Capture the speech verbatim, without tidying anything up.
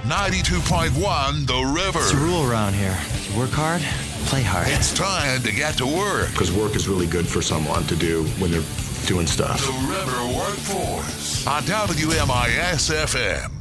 ninety-two point one The River. It's a rule around here. You work hard, play hard. It's time to get to work. Because work is really good for someone to do when they're doing stuff. The River Workforce on W M I S F M.